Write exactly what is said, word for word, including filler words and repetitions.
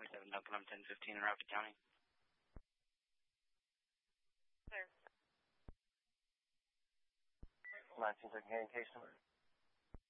forty-seven Duncan, I'm ten fifteen in Rapid County. Sir. nineteen Duncan, case number.